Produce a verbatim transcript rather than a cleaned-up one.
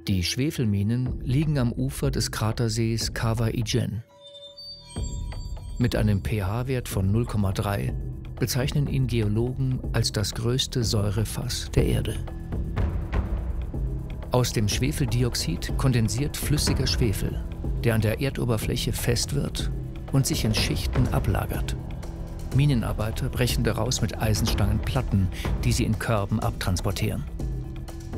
Die Schwefelminen liegen am Ufer des Kratersees Kawa-i-Jen. Mit einem pH-Wert von null Komma drei bezeichnen ihn Geologen als das größte Säurefass der Erde. Aus dem Schwefeldioxid kondensiert flüssiger Schwefel, der an der Erdoberfläche fest wird und sich in Schichten ablagert. Minenarbeiter brechen daraus mit Eisenstangen Platten, die sie in Körben abtransportieren.